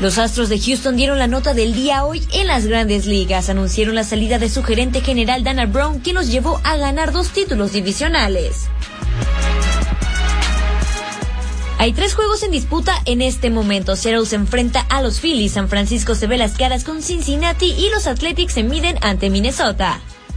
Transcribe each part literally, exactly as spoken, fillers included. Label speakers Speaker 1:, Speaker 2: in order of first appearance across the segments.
Speaker 1: Los Astros de Houston dieron la nota del día hoy en las Grandes Ligas. Anunciaron la salida de su gerente general Dana Brown, quien los llevó a ganar dos títulos divisionales. Hay tres juegos en disputa en este momento. Seattle se enfrenta a los Phillies, San Francisco se ve las caras con Cincinnati y los Athletics se miden ante Minnesota.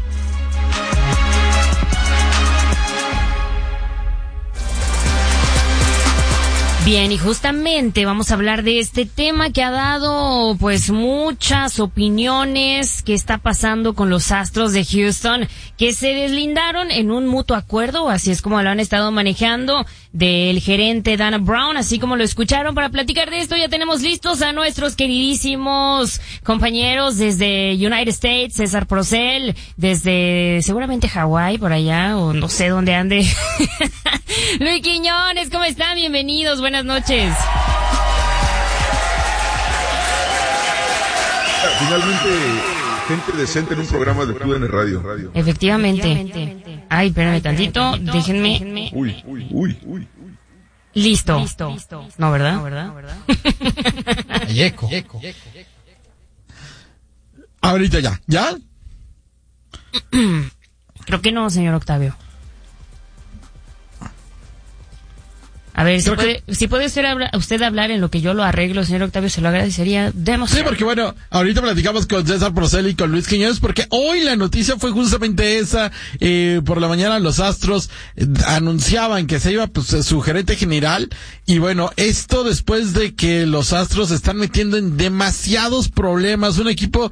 Speaker 1: Bien, y justamente vamos a hablar de este tema que ha dado pues muchas opiniones, que está pasando con los Astros de Houston, que se deslindaron en un mutuo acuerdo, así es como lo han estado manejando, del gerente Dana Brown, así como lo escucharon. Para platicar de esto ya tenemos listos a nuestros queridísimos compañeros desde United States, César Procel, desde seguramente Hawái, por allá, o no sé dónde ande. Luis Quiñones, ¿cómo están? Bienvenidos, buenas noches.
Speaker 2: Finalmente, gente decente en un programa de T U D N Radio.
Speaker 1: Efectivamente. Efectivamente. Ay, espérame tantito, déjenme.
Speaker 2: Uy, uy, uy, uy.
Speaker 1: Listo. Listo. No, ¿verdad? No, ¿verdad?
Speaker 3: Hay eco. Ahorita ya. ¿Ya?
Speaker 1: Creo que no, señor Octavio. A ver, si puede, que... si puede usted, habla, usted hablar en lo que yo lo arreglo, señor Octavio, se lo agradecería demasiado.
Speaker 3: Sí, porque bueno, ahorita platicamos con César Procel y con Luis Quiñones, porque hoy la noticia fue justamente esa. Eh, por la mañana los Astros eh, anunciaban que se iba pues su gerente general, y bueno, esto después de que los Astros se están metiendo en demasiados problemas, un equipo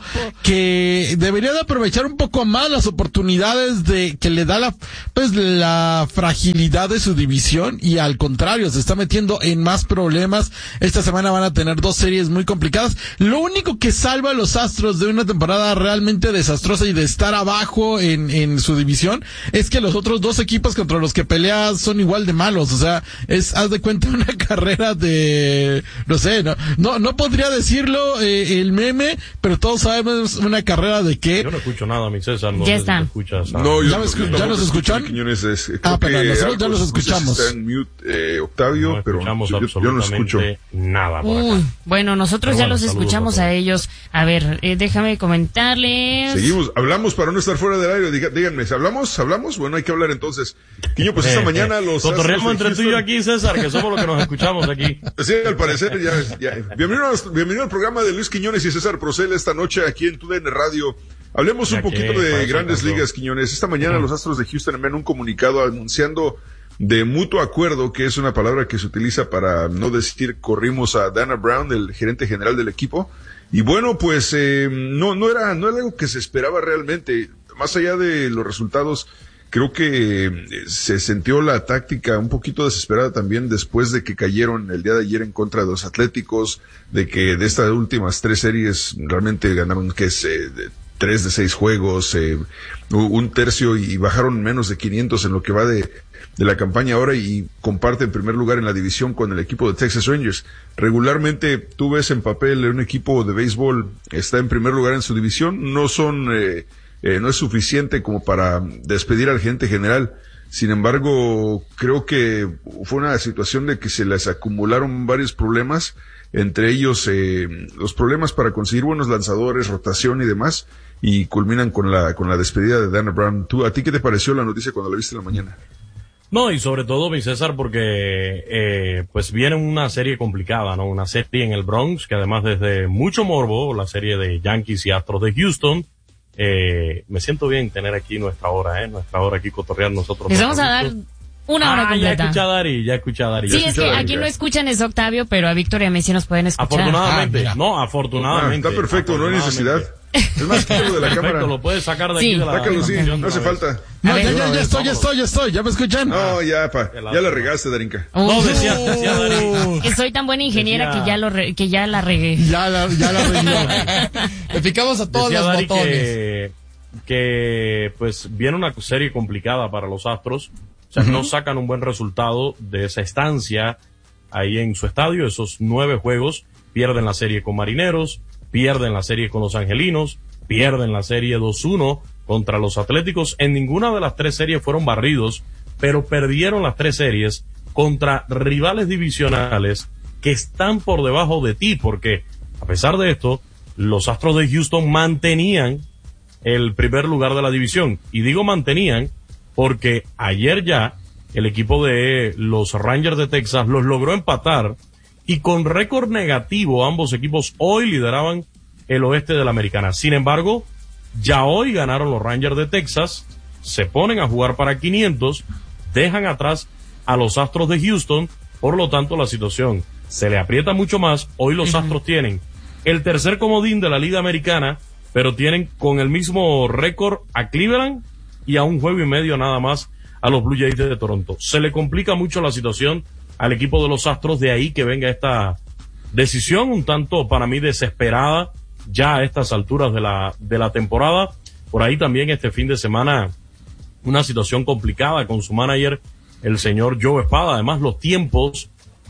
Speaker 3: que debería de aprovechar un poco más las oportunidades de que le da la pues la fragilidad de su división, y al contrario se está metiendo en más problemas. Esta semana van a tener dos series muy complicadas. Lo único que salva a los Astros de una temporada realmente desastrosa y de estar abajo en, en su división es que los otros dos equipos contra los que peleas son igual de malos. O sea, es, haz de cuenta, una carrera de, no sé, no, no, no podría decirlo eh, el meme, pero todos sabemos una carrera de qué.
Speaker 4: Yo no escucho nada, mi César. No
Speaker 1: ya
Speaker 4: sé
Speaker 1: está.
Speaker 4: Si escuchas,
Speaker 2: no, yo
Speaker 3: ¿Ya,
Speaker 2: no,
Speaker 3: me,
Speaker 2: no,
Speaker 3: ¿ya nos
Speaker 2: no
Speaker 3: escuchan?
Speaker 2: Quiñones, es,
Speaker 3: ah, pero nosotros ya los escuchamos.
Speaker 2: Está en mute, eh, Octavio,
Speaker 4: no
Speaker 2: pero yo, yo no escucho
Speaker 4: nada por acá.
Speaker 1: Uy, bueno, nosotros
Speaker 4: pero
Speaker 1: ya
Speaker 4: bueno,
Speaker 1: los escuchamos a ellos. A ver, eh, déjame comentarles.
Speaker 2: Seguimos, hablamos para no estar fuera del aire. Diga, díganme, ¿hablamos? ¿Hablamos? Bueno, hay que hablar entonces. Quiño, pues eh, esta eh, mañana los...
Speaker 4: Cotorreamos entre tú y yo aquí, César, que somos los que nos escuchamos aquí.
Speaker 2: Sí, al parecer, ya, ya. Bienvenido, a, bienvenido al programa de Luis Quiñones y César Procel esta noche aquí en T U D N Radio. Hablemos ya un poquito de Grandes Ligas, Quiñones. Esta mañana uh-huh. los Astros de Houston envían un comunicado anunciando de mutuo acuerdo, que es una palabra que se utiliza para no decir corrimos a Dana Brown, el gerente general del equipo. Y bueno, pues eh, no no era no era algo que se esperaba realmente. Más allá de los resultados, creo que eh, se sintió la táctica un poquito desesperada también después de que cayeron el día de ayer en contra de los Atléticos, de que de estas últimas tres series realmente ganaron que es eh, de, tres de seis juegos, eh, un tercio, y bajaron menos de quinientos en lo que va de de la campaña ahora, y comparte en primer lugar en la división con el equipo de Texas Rangers. Regularmente tú ves en papel un equipo de béisbol está en primer lugar en su división, no son eh, eh, no es suficiente como para despedir al gerente general. Sin embargo, creo que fue una situación de que se les acumularon varios problemas, entre ellos eh, los problemas para conseguir buenos lanzadores, rotación y demás, y culminan con la con la despedida de Dana Brown. ¿Tú, a ti qué te pareció la noticia cuando la viste en la mañana?
Speaker 4: No, y sobre todo, mi César, porque eh, pues viene una serie complicada, ¿no? Una serie en el Bronx, que además desde mucho morbo, la serie de Yankees y Astros de Houston. Eh, me siento bien tener aquí nuestra hora, ¿eh? Nuestra hora aquí cotorreando nosotros.
Speaker 1: Les vamos a dar una hora
Speaker 4: ah,
Speaker 1: completa.
Speaker 4: ya escucha a Dari, ya escucha a Dari.
Speaker 1: Sí, es que
Speaker 4: Dari,
Speaker 1: aquí
Speaker 4: ya.
Speaker 1: no escuchan es Octavio, pero a Víctor y a mí sí nos pueden escuchar.
Speaker 4: Afortunadamente,
Speaker 3: ah,
Speaker 4: no, afortunadamente.
Speaker 2: Ah, está perfecto, no hay necesidad. Es más, quítalo de la
Speaker 4: Perfecto,
Speaker 2: cámara.
Speaker 4: lo puedes sacar de
Speaker 1: sí.
Speaker 4: aquí de la
Speaker 2: Sácalo, sí, no hace falta.
Speaker 3: No, ya, ya, ya estoy, ya estoy, ya estoy, ¿ya me escuchan?
Speaker 2: No, ya, pa, ya la regaste, Darinka.
Speaker 4: No, decía, decía Dari.
Speaker 1: Que soy tan buena ingeniera decía, que ya lo re, que ya la regué.
Speaker 3: Ya la, ya la regué. Le picamos a todos los
Speaker 4: Dari
Speaker 3: botones.
Speaker 4: Que, que, pues, viene una serie complicada para los Astros. O sea, uh-huh. no sacan un buen resultado de esa estancia ahí en su estadio. Esos nueve juegos, pierden la serie con Marineros, pierden la serie con los Angelinos, pierden la serie dos uno contra los Atléticos. En ninguna de las tres series fueron barridos, pero perdieron las tres series contra rivales divisionales que están por debajo de ti, porque A pesar de esto, los Astros de Houston mantenían el primer lugar de la división. Y digo mantenían porque ayer ya el equipo de los Rangers de Texas los logró empatar y con récord negativo ambos equipos hoy lideraban el oeste de la Americana. Sin embargo, ya hoy ganaron los Rangers de Texas, se ponen a jugar para quinientos, dejan atrás a los Astros de Houston, por lo tanto la situación se le aprieta mucho más. Hoy los uh-huh. Astros tienen el tercer comodín de la Liga Americana, pero tienen con el mismo récord a Cleveland y a un juego y medio nada más a los Blue Jays de Toronto. Se le complica mucho la situación al equipo de los Astros, de ahí que venga esta decisión un tanto para mí desesperada ya a estas alturas de la de la temporada. Por ahí también este fin de semana una situación complicada con su manager, el señor Joe Espada. Además los tiempos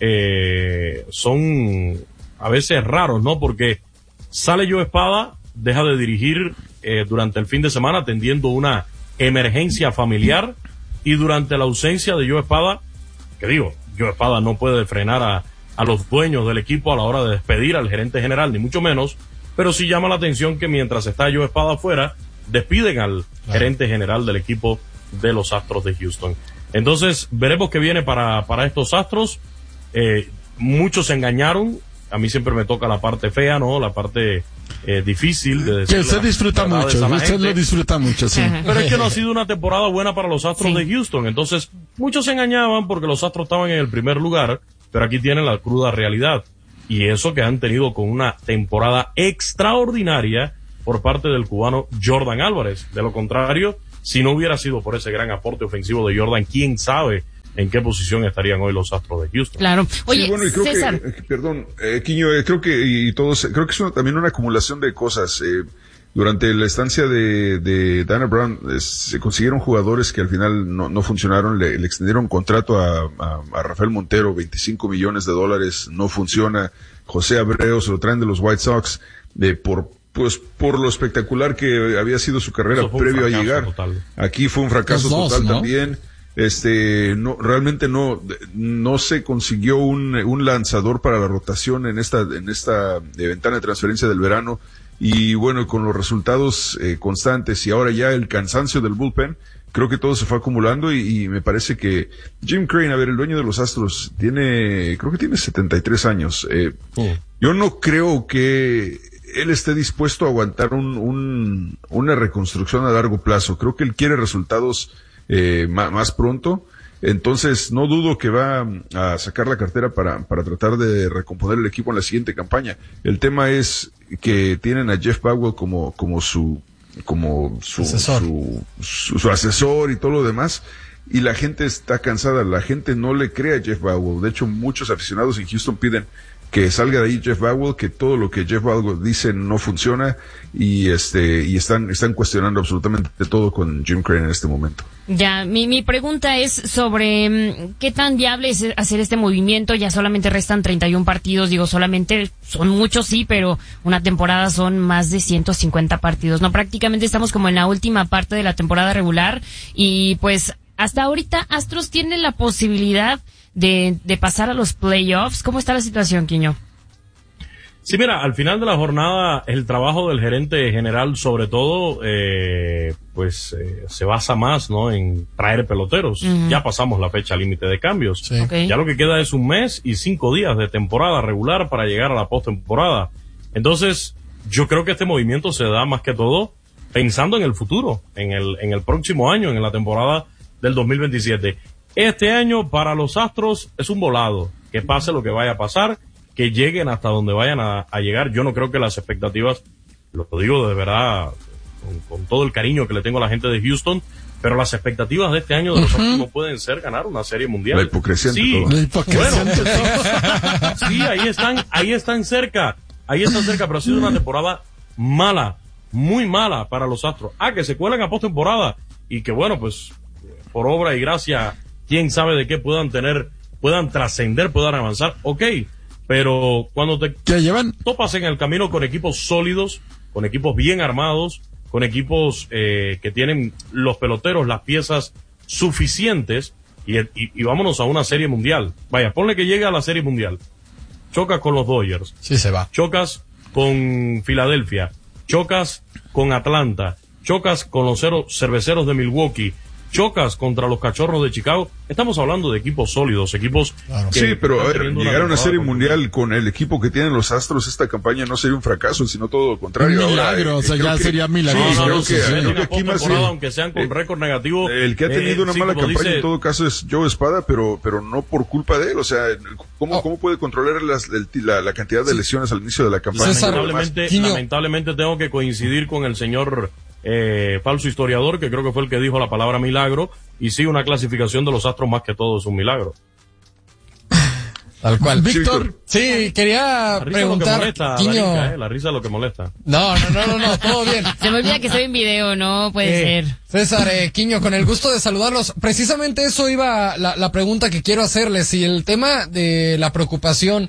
Speaker 4: eh, son a veces raros, ¿no? Porque sale Joe Espada, deja de dirigir eh, durante el fin de semana atendiendo una emergencia familiar, y durante la ausencia de Joe Espada, que digo, Joe Espada no puede frenar a, a los dueños del equipo a la hora de despedir al gerente general, ni mucho menos, pero sí llama la atención que mientras está Joe Espada afuera, despiden al claro. gerente general del equipo de los Astros de Houston. Entonces, veremos qué viene para, para estos Astros. Eh, muchos se engañaron. A mí siempre me toca la parte fea, ¿no? La parte eh, difícil de decir.
Speaker 3: Que usted disfruta mucho, usted lo disfruta mucho, sí.
Speaker 4: Pero es que no ha sido una temporada buena para los Astros sí. de Houston. Entonces, muchos se engañaban porque los Astros estaban en el primer lugar, pero aquí tienen la cruda realidad. Y eso que han tenido con una temporada extraordinaria por parte del cubano Jordan Álvarez. De lo contrario, si no hubiera sido por ese gran aporte ofensivo de Jordan, quién sabe en qué posición estarían hoy los Astros de Houston.
Speaker 1: Claro. Oye,
Speaker 2: sí, bueno, y creo
Speaker 1: César.
Speaker 2: que, eh, perdón, eh, Quiño, eh, creo que, y todos, creo que es una, también una acumulación de cosas. Eh, durante la estancia de, de Dana Brown, eh, se consiguieron jugadores que al final no, no funcionaron, le, le extendieron contrato a, a, a Rafael Montero, veinticinco millones de dólares, no funciona. José Abreu se lo traen de los White Sox, de por, pues por lo espectacular que había sido su carrera previo a llegar. Total. Aquí fue un fracaso dos, total ¿no? también. Este, no, realmente no, no se consiguió un, un lanzador para la rotación en esta, en esta eh, ventana de transferencia del verano. Y bueno, con los resultados eh, constantes y ahora ya el cansancio del bullpen, creo que todo se fue acumulando y, y me parece que Jim Crane, a ver, el dueño de los Astros, tiene, creo que tiene setenta y tres años. Eh, oh. Yo no creo que él esté dispuesto a aguantar un, un, una reconstrucción a largo plazo. Creo que él quiere resultados eh, más, más pronto. Entonces, no dudo que va a sacar la cartera para, para tratar de recomponer el equipo en la siguiente campaña. El tema es que tienen a Jeff Bagwell como, como su, como su
Speaker 3: asesor.
Speaker 2: Su, su, su asesor y todo lo demás. Y la gente está cansada, la gente no le cree a Jeff Bagwell. De hecho, muchos aficionados en Houston piden que salga de ahí Jeff Bagwell, que todo lo que Jeff Bagwell dice no funciona y este y están están cuestionando absolutamente todo con Jim Crane en este momento.
Speaker 1: Ya, mi mi pregunta es sobre qué tan viable es hacer este movimiento. Ya solamente restan treinta y uno partidos, digo, solamente son muchos, sí, pero una temporada son más de ciento cincuenta partidos. No, prácticamente estamos como en la última parte de la temporada regular y pues hasta ahorita Astros tiene la posibilidad de, de pasar a los playoffs. ¿Cómo está la situación, Quiño?
Speaker 4: Sí, mira, al final de la jornada, el trabajo del gerente general, sobre todo, eh, pues, eh, se basa más, ¿no?, en traer peloteros. Uh-huh. Ya pasamos la fecha límite de cambios.
Speaker 3: Sí. Okay.
Speaker 4: Ya lo que queda es un mes y cinco días de temporada regular para llegar a la postemporada. Entonces, yo creo que este movimiento se da más que todo pensando en el futuro, en el, en el próximo año, en la temporada del dos mil veintisiete. Este año para los Astros es un volado, que pase lo que vaya a pasar, que lleguen hasta donde vayan a, a llegar. Yo no creo que las expectativas, lo digo de verdad, con, con todo el cariño que le tengo a la gente de Houston, pero las expectativas de este año de los uh-huh. Astros no pueden ser ganar una serie mundial.
Speaker 2: La hipocresía.
Speaker 4: Sí,
Speaker 2: la
Speaker 3: hipocresía.
Speaker 4: Bueno, sí, sí, ahí están, ahí están cerca, ahí están cerca, pero ha sido una temporada mala, muy mala para los Astros. Ah, que se cuelan a postemporada y que bueno, pues por obra y gracia, quién sabe de qué puedan tener, puedan trascender, puedan avanzar, ok, pero cuando te
Speaker 3: ¿Qué llevan?
Speaker 4: topas en el camino con equipos sólidos, con equipos bien armados, con equipos eh, que tienen los peloteros, las piezas suficientes, y, y, y vámonos a una serie mundial. Vaya, ponle que llegue a la serie mundial. Chocas con los Dodgers.
Speaker 3: Sí se va.
Speaker 4: Chocas con Filadelfia, chocas con Atlanta, chocas con los cero cerveceros de Milwaukee, chocas contra los Cachorros de Chicago. Estamos hablando de equipos sólidos, equipos
Speaker 2: claro. que sí, pero a ver, llegar a una serie mundial con el equipo que tienen los Astros, esta campaña no sería un fracaso, sino todo lo contrario.
Speaker 3: Un milagro,
Speaker 2: ahora,
Speaker 3: o sea, ya
Speaker 2: que,
Speaker 3: sería milagro.
Speaker 2: Sí,
Speaker 3: no,
Speaker 2: creo
Speaker 3: no,
Speaker 2: que,
Speaker 3: sí,
Speaker 2: creo que aquí más
Speaker 4: eh, aunque sean con eh, récord negativo.
Speaker 2: El que ha tenido eh, una
Speaker 4: sí,
Speaker 2: mala campaña
Speaker 4: dice,
Speaker 2: en todo caso es Joe Espada, pero pero no por culpa de él, o sea, ¿cómo, oh. cómo puede controlar las, el, la, la cantidad de lesiones al inicio de la campaña?
Speaker 4: César, lamentablemente, lamentablemente tengo que coincidir con el señor eh, falso historiador, que creo que fue el que dijo la palabra milagro, y sí, una clasificación de los Astros más que todo es un milagro.
Speaker 5: Tal cual.
Speaker 3: Víctor,
Speaker 5: sí, quería
Speaker 4: la risa
Speaker 5: preguntar,
Speaker 4: lo que molesta,
Speaker 5: Quiño...
Speaker 4: la, rica, eh, la risa es lo que molesta.
Speaker 5: No, no, no, no, no, todo bien.
Speaker 1: Se me olvida que estoy en video, no puede
Speaker 5: eh,
Speaker 1: ser.
Speaker 5: César, eh, Quiño, con el gusto de saludarlos. Precisamente eso iba la, la pregunta que quiero hacerles. Si el tema de la preocupación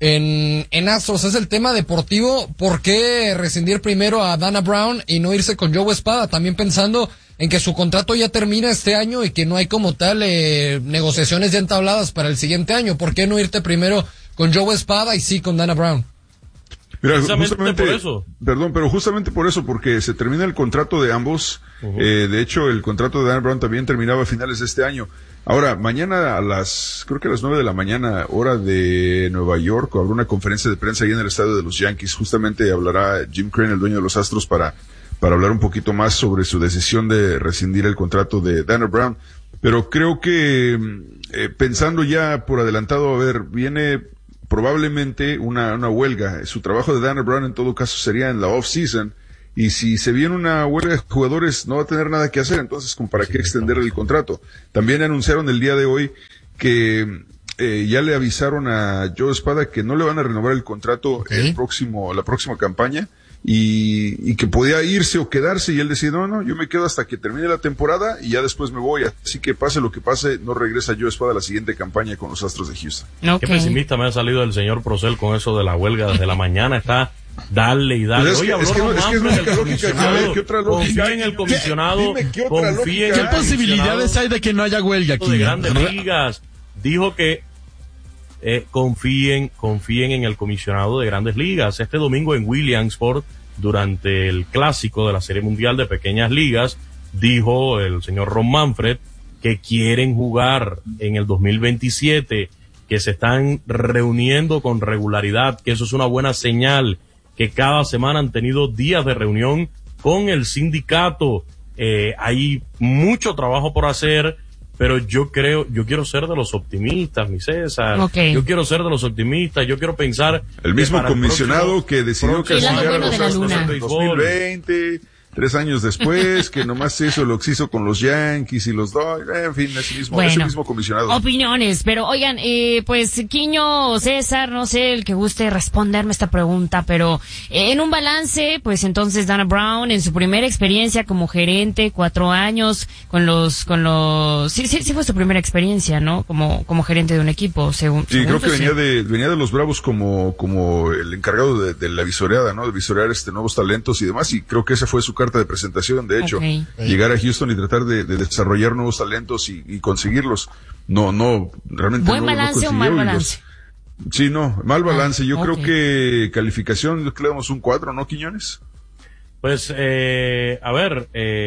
Speaker 5: en, en Astros es el tema deportivo, ¿por qué rescindir primero a Dana Brown y no irse con Joe Espada? También pensando en que su contrato ya termina este año y que no hay como tal eh, negociaciones ya entabladas para el siguiente año. ¿Por qué no irte primero con Joe Espada y sí con Dana Brown?
Speaker 2: Mira, justamente por eso. Perdón, pero justamente por eso, porque se termina el contrato de ambos. Uh-huh. Eh, de hecho, el contrato de Dana Brown también terminaba a finales de este año. Ahora, mañana a las, creo que a las nueve de la mañana, hora de Nueva York, habrá una conferencia de prensa ahí en el estadio de los Yankees. Justamente hablará Jim Crane, el dueño de los Astros, para para hablar un poquito más sobre su decisión de rescindir el contrato de Dana Brown. Pero creo que, eh, pensando ya por adelantado, a ver, viene probablemente una, una huelga. Su trabajo de Dana Brown en todo caso sería en la off-season. Y si se viene una huelga de jugadores, no va a tener nada que hacer. Entonces, ¿con para qué extender el contrato? También anunciaron el día de hoy que eh, ya le avisaron a Joe Espada que no le van a renovar el contrato okay. el próximo, la próxima campaña. Y, y que podía irse o quedarse, y él decía, no, no, yo me quedo hasta que termine la temporada y ya después me voy, así que pase lo que pase, no regresa Joe Espada a la siguiente campaña con los Astros de Houston.
Speaker 4: Okay. Qué pesimista me ha salido el señor Procel con eso de la huelga desde la mañana, está dale y dale.
Speaker 2: Pues es, que, es, que no, es que es lógica, lógica, a ver, ¿qué otra lógica?
Speaker 4: Confía en el comisionado,
Speaker 2: ¿Qué, ¿qué,
Speaker 4: confía en
Speaker 3: ¿Qué posibilidades hay de que no haya huelga aquí?
Speaker 4: De Grandes Ligas, dijo que eh, confíen, confíen en el comisionado de Grandes Ligas. Este domingo en Williamsport, durante el clásico de la Serie Mundial de Pequeñas Ligas, dijo el señor Ron Manfred que quieren jugar en el dos mil veintisiete, que se están reuniendo con regularidad, que eso es una buena señal, que cada semana han tenido días de reunión con el sindicato. Eh, hay mucho trabajo por hacer, pero yo creo, yo quiero ser de los optimistas, mi César. Okay. Yo quiero ser de los optimistas, yo quiero pensar.
Speaker 2: El mismo comisionado el próximo, que decidió que
Speaker 1: se bueno los Astros
Speaker 2: en dos mil veinte, tres años después, que nomás hizo lo que hizo con los Yankees y los Dodgers, en fin, ese mismo, bueno, ese mismo comisionado.
Speaker 1: Opiniones, pero oigan, eh, pues Quiño o César, no sé, el que guste responderme esta pregunta, pero eh, en un balance, pues entonces Dana Brown, en su primera experiencia como gerente, cuatro años, con los, con los, sí, sí, sí fue su primera experiencia, ¿no? Como, como gerente de un equipo, según.
Speaker 2: Sí, creo que sí. venía de, venía de los Bravos como, como el encargado de, de la visoreada, ¿no? De visorear este nuevos talentos y demás, y creo que esa fue su carta de presentación, de hecho, okay. llegar a Houston y tratar de, de desarrollar nuevos talentos y, y conseguirlos. No, no, realmente
Speaker 1: ¿Buen
Speaker 2: no,
Speaker 1: balance
Speaker 2: no
Speaker 1: o mal balance?
Speaker 2: Los, sí, no, mal balance. Yo ah, okay. creo que calificación, le damos un cuatro, ¿no, Quiñones?
Speaker 4: Pues, eh, a ver,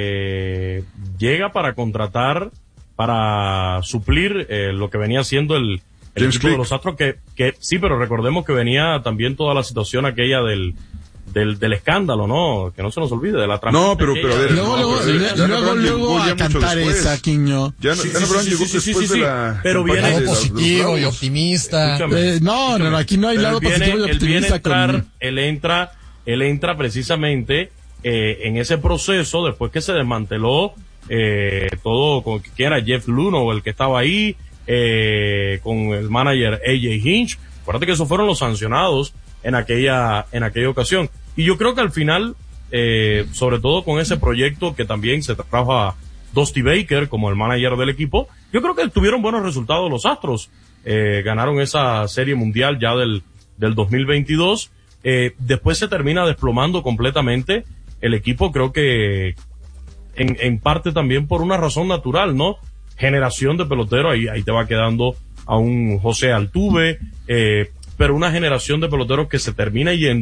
Speaker 4: eh, llega para contratar, para suplir eh, lo que venía haciendo el, el equipo Click. de los Astros, que, que sí, pero recordemos que venía también toda la situación aquella del Del, del escándalo, ¿no? Que no se nos olvide de la trampa.
Speaker 2: No, pero, pero a ver.
Speaker 3: Luego,
Speaker 2: no,
Speaker 3: luego,
Speaker 2: pero,
Speaker 3: luego, luego a cantar esa, Quiño.
Speaker 2: Ya, sí, Dana Brown llegó después de la.
Speaker 5: Pero viene de positivo y optimista.
Speaker 3: Eh, no, no, no, aquí no hay lado positivo y optimista.
Speaker 4: Entrar, con... Él entra, él entra precisamente eh, en ese proceso después que se desmanteló eh, todo, con que era Jeff Luhnow, el que estaba ahí, eh, con el manager A J Hinch. Acuérdate que esos fueron los sancionados en aquella, en aquella ocasión. Y yo creo que al final, eh, sobre todo con ese proyecto que también se trajo a Dusty Baker como el manager del equipo, yo creo que tuvieron buenos resultados los Astros. Eh, ganaron esa serie mundial ya del, del dos mil veintidós. Eh, después se termina desplomando completamente el equipo, creo que en, en parte también por una razón natural, ¿no? Generación de pelotero, ahí, ahí te va quedando a un José Altuve, eh, pero una generación de peloteros que se termina yendo,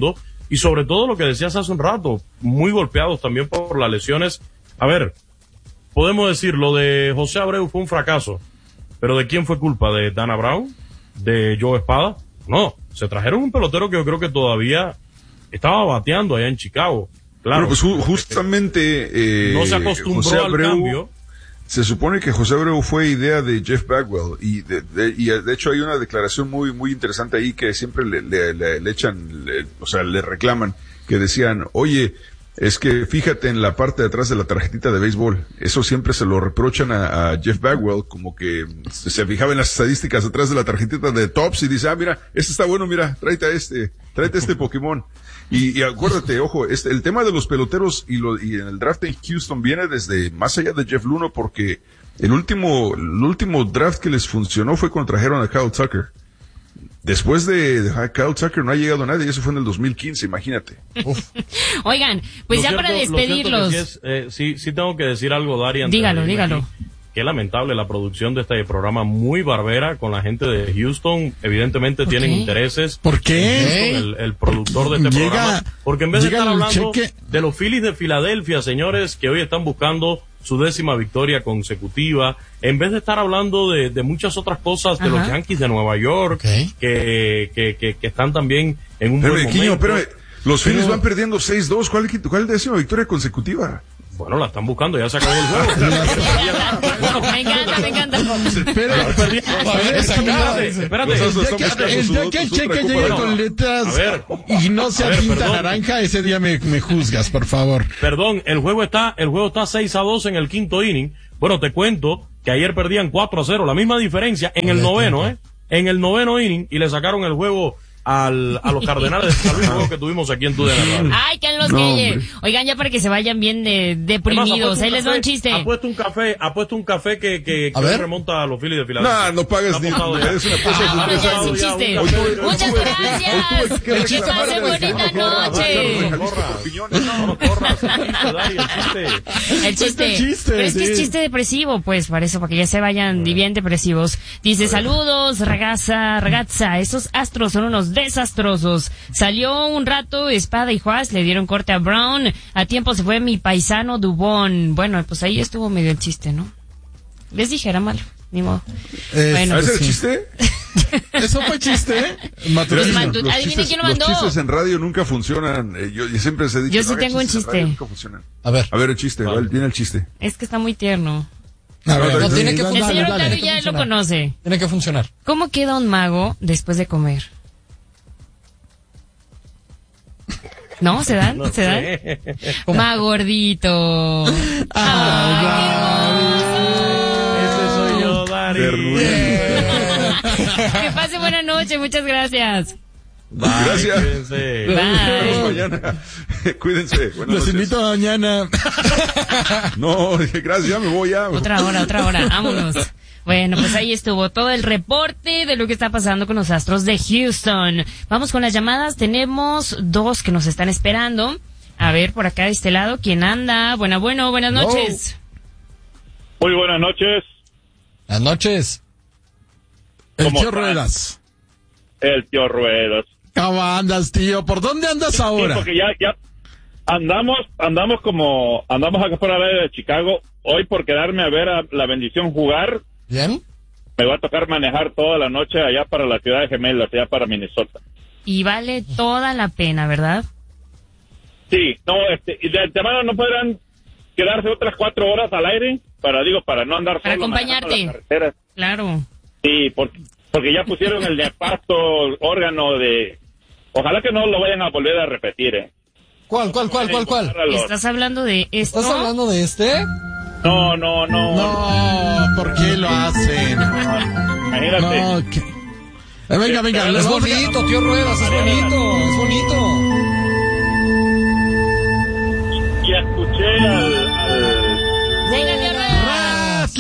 Speaker 4: y sobre todo lo que decías hace un rato, muy golpeados también por las lesiones. A ver, podemos decir, lo de José Abreu fue un fracaso, pero ¿de quién fue culpa? ¿De Dana Brown? ¿De Joe Espada? No, se trajeron un pelotero que yo creo que todavía estaba bateando allá en Chicago. Claro.
Speaker 2: Pero pues ju- justamente, eh,
Speaker 4: no se acostumbró
Speaker 2: José Abreu,
Speaker 4: al cambio.
Speaker 2: Se supone que José Abreu fue idea de Jeff Bagwell y de, de, y de hecho hay una declaración muy muy interesante ahí que siempre le, le, le, le echan, le, o sea, le reclaman, que decían, oye, es que fíjate en la parte de atrás de la tarjetita de béisbol. Eso siempre se lo reprochan a, a Jeff Bagwell, como que se, se fijaba en las estadísticas atrás de la tarjetita de Topps y dice, ah, mira, este está bueno, mira, tráete a este, tráete a este Pokémon. Y, y acuérdate, ojo, este, el tema de los peloteros y, lo, y en el draft en Houston viene desde más allá de Jeff Luhnow, porque el último, el último draft que les funcionó fue cuando trajeron a Kyle Tucker. Después de, de Kyle Tucker no ha llegado nadie, y eso fue en el dos mil quince, imagínate.
Speaker 1: Oigan, pues
Speaker 4: Lo
Speaker 1: ya
Speaker 4: cierto,
Speaker 1: para despedirlos.
Speaker 4: Sí, es, eh, sí, sí tengo que decir algo, Dari.
Speaker 1: Dígalo, dígalo.
Speaker 4: Aquí. Qué lamentable la producción de este programa, muy barbera con la gente de Houston. Evidentemente tienen
Speaker 1: qué?
Speaker 4: intereses.
Speaker 3: ¿Por qué?
Speaker 4: El, el productor de este
Speaker 3: Llega-
Speaker 4: programa. Porque en vez de
Speaker 3: llega
Speaker 4: estar
Speaker 3: el
Speaker 4: hablando
Speaker 3: cheque-
Speaker 4: de los Phillies de Filadelfia, señores, que hoy están buscando su décima victoria consecutiva, en vez de estar hablando de, de muchas otras cosas, de
Speaker 1: Ajá.
Speaker 4: los Yankees de Nueva York,
Speaker 5: Ok.
Speaker 4: que, que, que, que están también en un buen
Speaker 2: Espérame, Quiño,
Speaker 4: momento.
Speaker 2: espérame. Los Phillies van perdiendo seis dos. ¿Cuál, ¿Cuál décima victoria consecutiva?
Speaker 4: Bueno, la están buscando, ya se acabó el juego.
Speaker 1: Me encanta, me encanta.
Speaker 3: Pero,
Speaker 5: A ver, esa cara, dice.
Speaker 4: Espérate.
Speaker 2: Los Astros
Speaker 3: el día
Speaker 2: están
Speaker 3: que,
Speaker 2: buscando
Speaker 3: el
Speaker 2: su-
Speaker 3: día que el
Speaker 2: su
Speaker 3: cheque
Speaker 2: otra
Speaker 3: llegue
Speaker 2: copa.
Speaker 3: con letras
Speaker 4: A ver.
Speaker 3: y no sea
Speaker 4: A ver,
Speaker 3: tinta
Speaker 4: perdón.
Speaker 3: naranja, ese día me, me juzgas, por favor.
Speaker 4: Perdón, el juego está, el juego está seis a dos en el quinto inning. Bueno, te cuento que ayer perdían cuatro a cero, la misma diferencia en el noveno, eh, en el noveno inning, y le sacaron el juego al, a los Cardenales de San Luis, el juego que tuvimos aquí en tu Radio.
Speaker 1: Ay, Carlos
Speaker 2: No,
Speaker 1: Gueye.
Speaker 2: hombre.
Speaker 1: Oigan, ya para que se vayan bien de, deprimidos. Ahí les va un chiste.
Speaker 4: Ha puesto un café, ha puesto un café que, que, que
Speaker 5: A ver.
Speaker 4: remonta a los Phillies de Filadelfia.
Speaker 2: No, no pagas ni,
Speaker 4: Está apostado ya.
Speaker 2: es una cosa
Speaker 1: Ah,
Speaker 2: de
Speaker 1: ya es un
Speaker 2: tres
Speaker 1: chiste.
Speaker 2: Hoy tuve- hoy
Speaker 1: Muchas
Speaker 2: tuve-
Speaker 1: gracias.
Speaker 2: hoy tuve que
Speaker 1: Que
Speaker 2: reclamar
Speaker 1: pasen
Speaker 2: de-
Speaker 1: bonita
Speaker 2: no,
Speaker 1: noche.
Speaker 2: Jalisco por piñones.
Speaker 4: No, no corras, el chiste, Dari, el chiste.
Speaker 1: El chiste.
Speaker 3: el chiste,
Speaker 1: Pero es que es
Speaker 3: sí.
Speaker 1: chiste depresivo, pues, para eso, para que ya se vayan bien depresivos. Dice, saludos, ragazza, ragazza, esos astros son unos desastrosos. Salió un rato Espada y Juárez, le dieron corte a Brown. A tiempo se fue mi paisano Dubón. Bueno, pues ahí estuvo medio el chiste, ¿no? Les dije, era malo, ni modo.
Speaker 3: Eh,
Speaker 1: Bueno,
Speaker 2: ¿Ese
Speaker 1: pues
Speaker 2: es el
Speaker 3: sí.
Speaker 2: chiste?
Speaker 3: ¿Eso fue chiste?
Speaker 2: Mira,
Speaker 1: Pues,
Speaker 2: los,
Speaker 1: Matu-
Speaker 2: los
Speaker 1: adivinen
Speaker 2: chistes,
Speaker 1: quién lo
Speaker 2: los
Speaker 1: mandó.
Speaker 2: chistes en radio nunca funcionan. Eh, yo, yo siempre les he dicho.
Speaker 1: Yo sí
Speaker 2: no hagan
Speaker 1: tengo un
Speaker 2: chistes en
Speaker 1: chiste.
Speaker 2: radio, nunca funcionan.
Speaker 5: A ver.
Speaker 2: A ver, el chiste,
Speaker 4: Vale.
Speaker 2: ¿vale? Viene el chiste.
Speaker 1: Es que está muy tierno.
Speaker 3: A ver,
Speaker 5: No, tiene que
Speaker 3: dale,
Speaker 1: El
Speaker 5: funcionar.
Speaker 1: señor
Speaker 3: dale.
Speaker 1: Octavio ya lo
Speaker 5: funcionar.
Speaker 1: conoce.
Speaker 5: Tiene que funcionar.
Speaker 1: ¿Cómo queda un mago después de comer? ¿No? ¿Se dan?
Speaker 4: No
Speaker 1: ¿Se dan?
Speaker 4: sé.
Speaker 1: Más gordito. Ay,
Speaker 4: Ese soy yo, Dari.
Speaker 2: Ternura.
Speaker 1: que pase buena noche, muchas gracias.
Speaker 4: Bye,
Speaker 2: Gracias.
Speaker 4: cuídense.
Speaker 2: Nos vemos
Speaker 1: Bye.
Speaker 2: mañana. Cuídense. Buenas
Speaker 3: Los
Speaker 2: noches.
Speaker 3: invito mañana.
Speaker 2: No, dije, gracias, ya me voy ya.
Speaker 1: Otra hora, otra hora, vámonos. Bueno, pues ahí estuvo todo el reporte de lo que está pasando con los Astros de Houston. Vamos con las llamadas, tenemos dos que nos están esperando. A ver, por acá de este lado, ¿quién anda? Bueno, bueno, buenas noches.
Speaker 6: Muy buenas noches,
Speaker 5: Buenas noches.
Speaker 3: El
Speaker 6: ¿Cómo
Speaker 3: tío
Speaker 6: están?
Speaker 3: Ruedas.
Speaker 6: el tío Ruedas.
Speaker 3: ¿Cómo andas, tío? ¿Por dónde andas
Speaker 6: Sí,
Speaker 3: ahora?
Speaker 6: porque ya, ya andamos, andamos como, andamos acá por la área de Chicago. Hoy por quedarme a ver a la bendición jugar,
Speaker 5: ¿Bien?
Speaker 6: me va a tocar manejar toda la noche allá para la ciudad de Gemelas, allá para Minnesota.
Speaker 1: Y vale toda la pena, ¿verdad?
Speaker 6: Sí, no, este, y de antemano no podrán quedarse otras cuatro horas al aire para, digo, para no andar
Speaker 1: Para
Speaker 6: solo manejando
Speaker 1: acompañarte.
Speaker 6: las carreteras.
Speaker 1: Claro.
Speaker 6: Sí, porque, porque ya pusieron el nefasto órgano de, ojalá que no lo vayan a volver a repetir, eh.
Speaker 5: ¿Cuál, cuál, cuál, cuál, cuál?
Speaker 6: Para los-
Speaker 1: ¿Estás hablando de esto?
Speaker 5: ¿Estás hablando de este?
Speaker 6: No, no, no,
Speaker 3: No, ¿por qué lo hacen?
Speaker 6: imagínate.
Speaker 3: No, que... Eh, venga, venga.
Speaker 6: Es
Speaker 3: les
Speaker 5: Es
Speaker 3: vamos a-
Speaker 5: bonito, tío Ruedas, es bonito, es bonito.
Speaker 6: Y escuché al, al
Speaker 1: ¡Venga, tío Ruedas!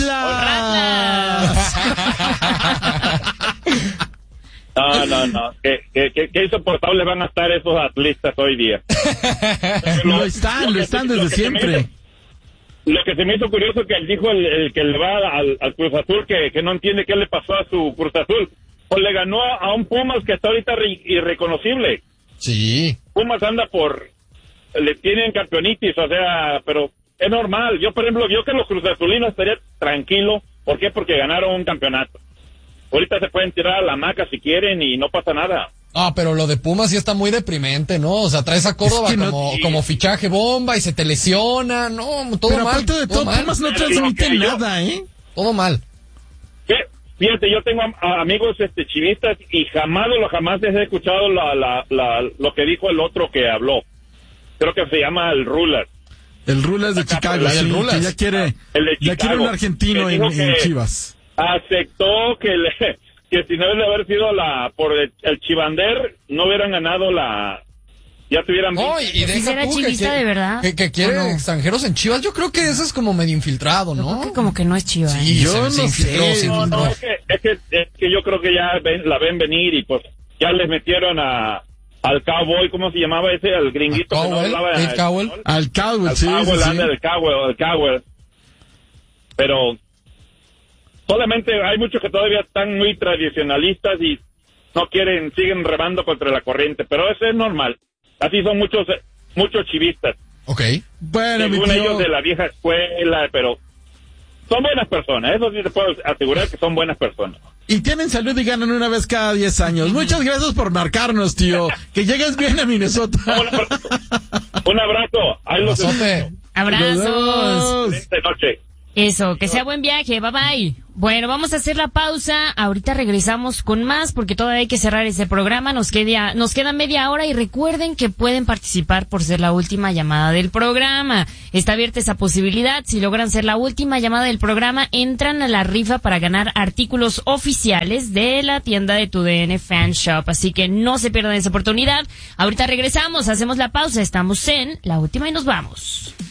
Speaker 3: ¡Ratlas!
Speaker 6: no, no, no, qué, qué, qué, qué insoportables van a estar esos atletas hoy día.
Speaker 3: Lo están, lo están desde
Speaker 6: que se me
Speaker 3: siempre.
Speaker 6: hizo- Lo que se me hizo curioso que él dijo el, el que le va al, al Cruz Azul, que, que no entiende qué le pasó a su Cruz Azul, pues le ganó a un Pumas que está ahorita re- irreconocible.
Speaker 5: Sí.
Speaker 6: Pumas anda por, le tienen campeonitis, o sea, pero es normal. Yo, por ejemplo, yo que los Cruz Azulinos estaría tranquilo. ¿Por qué? Porque ganaron un campeonato. Ahorita se pueden tirar a la hamaca si quieren y no pasa nada.
Speaker 5: Ah, pero lo de Pumas sí está muy deprimente, ¿no? O sea, traes a Córdoba es que no, como, sí. como fichaje bomba y se te lesiona, no, todo
Speaker 3: pero
Speaker 5: mal.
Speaker 3: Aparte de todo, todo Pumas no transmite okay, nada, ¿eh?
Speaker 5: Todo mal.
Speaker 6: ¿Qué? Fíjate, yo tengo a, a amigos este chivistas y jamás lo jamás les he escuchado la, la, la, lo que dijo el otro que habló. Creo que se llama el Rulas.
Speaker 3: El Rulas de Chicago, sí, el Rulas. Que ya quiere,
Speaker 6: el de
Speaker 3: ya quiere un argentino en, en Chivas.
Speaker 6: Aceptó que le, que si no hubiera haber sido la por el, el Chivander no hubieran ganado la, ya tuvieran.
Speaker 5: No, y, y deja
Speaker 1: era
Speaker 5: tú
Speaker 1: chivista
Speaker 5: que,
Speaker 1: de verdad.
Speaker 5: Que, que quiere
Speaker 1: no?
Speaker 5: extranjeros en Chivas. Yo creo que eso es como medio infiltrado, ¿no?
Speaker 1: Yo creo que como que no es Chivas.
Speaker 5: Sí,
Speaker 3: yo
Speaker 5: se,
Speaker 3: no
Speaker 5: se infiltró,
Speaker 3: sé.
Speaker 5: se
Speaker 6: No,
Speaker 5: infiltró.
Speaker 6: no, es que, es que, es que yo creo que ya ven, la ven venir y pues ya les metieron a al Cowboy, ¿cómo se llamaba ese? Al gringuito que no hablaba
Speaker 5: Dave Cowell.
Speaker 3: Al Cowell,
Speaker 6: al
Speaker 3: sí,
Speaker 6: Cowell,
Speaker 3: sí, sí.
Speaker 6: al Cowell, al Cowell. Pero solamente hay muchos que todavía están muy tradicionalistas y no quieren, siguen remando contra la corriente, pero eso es normal. Así son muchos muchos chivistas.
Speaker 5: Ok.
Speaker 3: Bueno, mi
Speaker 6: Según
Speaker 3: tío...
Speaker 6: ellos de la vieja escuela, pero son buenas personas, eso sí te puedo asegurar que son buenas personas.
Speaker 3: Y tienen salud y ganan una vez cada diez años. Muchas gracias por marcarnos, tío. Que llegues bien a Minnesota.
Speaker 6: Un abrazo. Un abrazo. Ahí los
Speaker 5: Abrazote.
Speaker 1: Abrazos.
Speaker 6: esta noche.
Speaker 1: Eso, que sea buen viaje, bye bye. Bueno, vamos a hacer la pausa, ahorita regresamos con más porque todavía hay que cerrar ese programa, nos queda, nos queda media hora y recuerden que pueden participar por ser la última llamada del programa. Está abierta esa posibilidad, si logran ser la última llamada del programa, entran a la rifa para ganar artículos oficiales de la tienda de Tu D N Fan Shop, así que no se pierdan esa oportunidad. Ahorita regresamos, hacemos la pausa, estamos en la última y nos vamos.